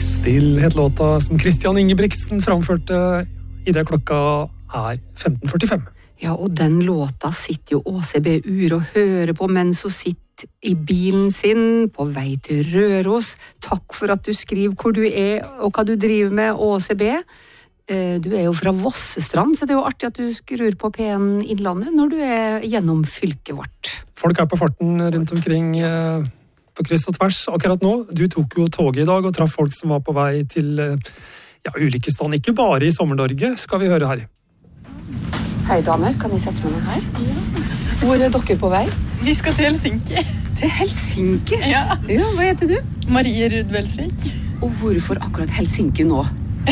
Still het låta som Christian Ingebrigtsen framførte I det klokka 15:45. Ja, og den låta sitter jo ÅCB Ur og hører på mens hun sitter I bilen sin på vei til Røros. Takk for at du skriver hvor du og hva du driver med, ÅCB. Du jo fra Vossestrand, så det jo artig at du skrur på P1 Innlandet når du gjennom fylket vårt. Folk på farten rundt omkring på kryss og tvers akkurat nå. Du tok jo toget I dag og traff folk som var på vei til ulike steder, ikke bare I Sommer-Norge, skal vi høre her. Hei damer, kan jeg sette meg her? Ja. Hvor dere på vei? Vi skal til Helsinki. Til Helsinki? Ja. Ja, hva heter du? Marie Rudvelsvik. Og hvorfor akkurat Helsinki nå?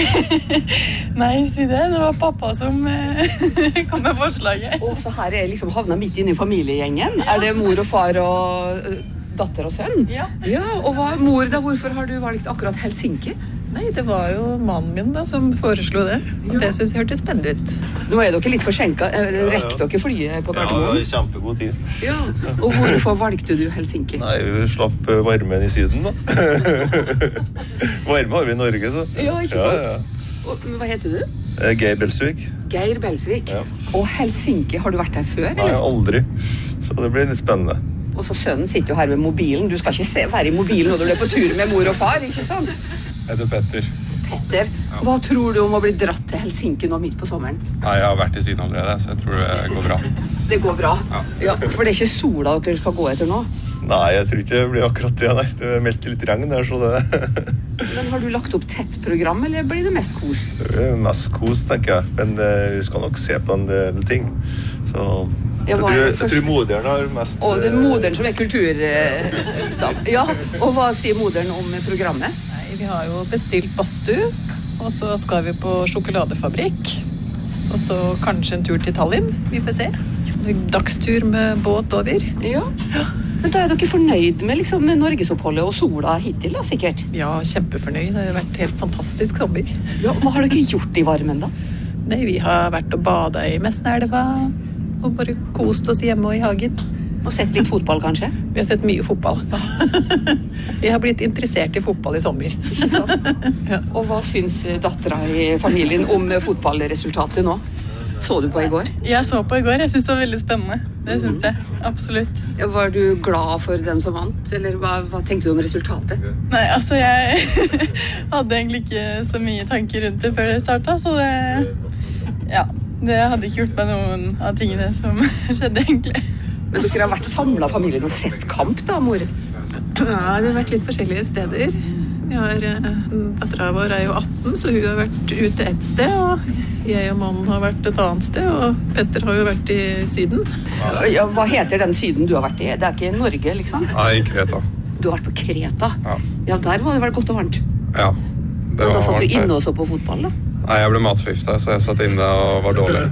Nei, si det. Det var pappa som kom med forslaget. Og så her liksom havnet midt inne I familiegjengen. Ja. Det mor og far og datter og sønn? Ja. Ja, og mor da, hvorfor har du valgt akkurat Helsinki? Nei, det var jo mannen min da som foreslo det. Og det synes jeg hørtes spennende ut. Nå dere litt forsinket. Rekker dere flyet på Gardermoen? Ja, kjempegod tid. Ja, og hvorfor valgte du Helsinki? Nei, vi slapp varmen I syden da. Varme har vi I Norge, så. Ja, ikke sant? Ja. Og, hva heter du? Geir Belsvik. Geir Belsvik. Ja. Og Helsinki, har du vært der før, eller? Nei, aldri. Så det blir litt spennende. Og så sønnen sitter jo her med mobilen. Du skal ikke være I mobilen når du på tur med mor og far, ikke sant? Jeg heter Petter. Petter, hva tror du om å bli dratt til Helsinki nå midt på sommeren? Nei, jeg har vært I Syden allerede, så jeg tror det går bra. Det går bra? Ja. For det ikke sola dere skal gå etter nå? Nei, jeg tror ikke det blir akkurat det, nei. Det meldte litt regn der, så det... Men har du lagt opp tett program, eller blir det mest kos? Det mest kos, tenker jeg. Men vi skal nok se på en del ting. Så... Jeg tror moderen har mest... Og det moderen som kulturstab. Ja, og hva sier moderen om programmet? Nei, vi har jo bestilt badstue, og så skal vi på sjokoladefabrikk, og så kanskje en tur til Tallinn, vi får se. Dagstur med båt over. Ja, men da dere fornøyd med liksom, Norgesoppholdet og sola hittil da, sikkert? Ja, kjempefornøyd. Det har vært helt fantastisk sommer. Ja, hva har dere gjort I varmen da? Nei, vi har vært og badet I Messenelva, og bare kost oss hjemme og I hagen. Og sett litt fotball, kanskje? Vi har sett mye fotball. Vi har blitt interessert I fotball I sommer. Ikke sant? Ja. Og hva syns datteren I familien om fotballresultatet nå? Så du på I går? Jeg så på I går. Jeg synes det var veldig spennende. Det synes jeg. Absolutt. Ja, var du glad for den som vant? Eller hva tenkte du om resultatet? Nei, altså jeg hadde egentlig ikke så mye tanker rundt det før det startet, så det... Ja. Det hadde ikke gjort meg noen av tingene som skjedde egentlig. Men dere har vært samlet familien og sett kamp da, mor? Ja, vi har vært litt forskjellige steder. Datteren vår jo 18, så hun har vært ute et sted, og jeg og mannen har vært et annet sted, og Petter har jo vært I Syden. Ja, hva heter den Syden du har vært I? Det ikke Norge, liksom? Nei, I Kreta. Du har vært på Kreta? Ja. Ja, der var det vel godt og varmt? Ja, det var da satt varmt. Du inne og så på fotball, da? Nei, jeg ble matforgiftet, så jeg satt inne og var dårlig.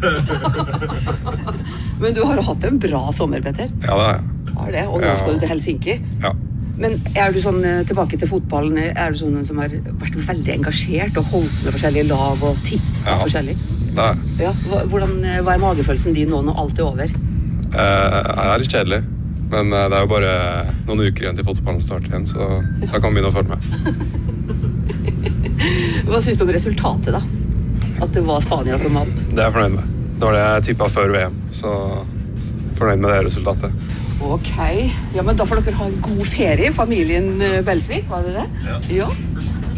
Men du har hatt en bra sommer, Petter? Ja, det har jeg. Har det, og nå skal du til Helsinki? Ja. Men du sånn, tilbake til fotballen, du sånn som har vært veldig engasjert og holdt med forskjellige lag og tippet forskjellig? Det er jeg. Ja, hva magefølelsen din nå når alt over? Det litt kjedelig, men det jo bare noen uker igjen til fotballen starter igjen, så da kan vi begynne å følge med. Hva synes du om resultatet da? At det var Spania som vant? Det jeg fornøyd med. Det var det jeg tippet før VM, så fornøyd med det resultatet. Ok, ja, men da får dere ha en god ferie, familien Belsvik, var det det? Ja. Ja.